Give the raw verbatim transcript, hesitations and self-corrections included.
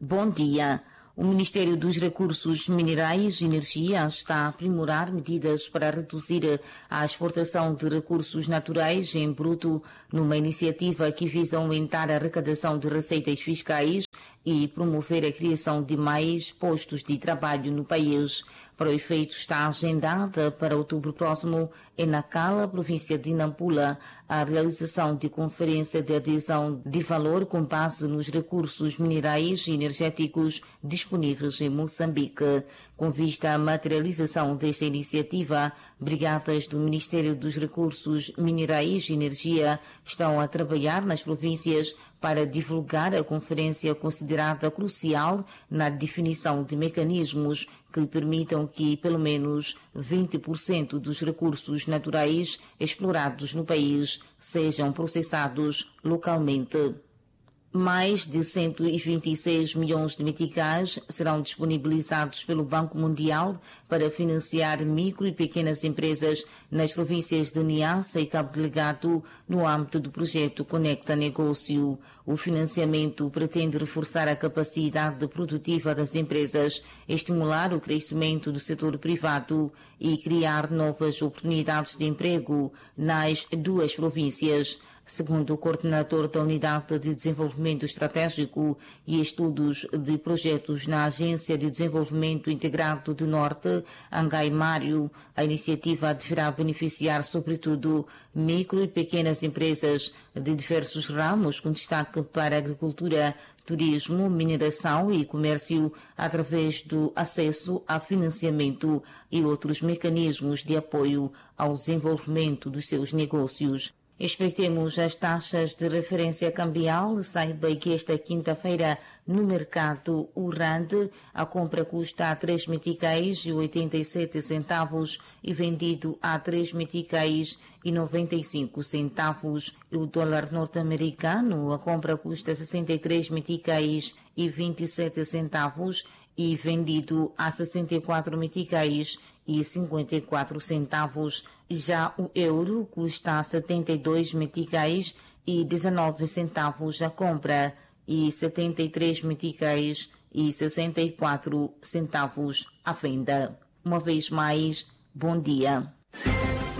Bom dia. O Ministério dos Recursos Minerais e Energia está a aprimorar medidas para reduzir a exportação de recursos naturais em bruto, numa iniciativa que visa aumentar a arrecadação de receitas fiscais e promover a criação de mais postos de trabalho no país. Para o efeito, está agendada para outubro próximo, em Nacala, província de Nampula, a realização de conferência de adesão de valor com base nos recursos minerais e energéticos disponíveis em Moçambique. Com vista à materialização desta iniciativa, brigadas do Ministério dos Recursos Minerais e Energia estão a trabalhar nas províncias para divulgar a conferência considerada crucial na definição de mecanismos que permitam que pelo menos vinte por cento dos recursos naturais explorados no país sejam processados localmente. Mais de cento e vinte e seis milhões de meticais serão disponibilizados pelo Banco Mundial para financiar micro e pequenas empresas nas províncias de Niassa e Cabo Delgado no âmbito do projeto Conecta Negócio. O financiamento pretende reforçar a capacidade produtiva das empresas, estimular o crescimento do setor privado e criar novas oportunidades de emprego nas duas províncias. Segundo o coordenador da Unidade de Desenvolvimento Estratégico e Estudos de Projetos na Agência de Desenvolvimento Integrado do Norte, Angai Mário, a iniciativa deverá beneficiar sobretudo micro e pequenas empresas de diversos ramos, com destaque para a agricultura, turismo, mineração e comércio, através do acesso a financiamento e outros mecanismos de apoio ao desenvolvimento dos seus negócios. Expectemos as taxas de referência cambial. Saiba que esta quinta-feira no mercado o rand a compra custa a três meticais e oitenta e sete centavos e vendido a três meticais e noventa e cinco centavos. E o dólar norte-americano a compra custa sessenta e três meticais e vinte e sete centavos e vendido a sessenta e quatro meticais e cinquenta e quatro centavos. Já o euro custa setenta e dois meticais e dezenove centavos a compra e setenta e três meticais e sessenta e quatro centavos a venda. Uma vez mais, bom dia.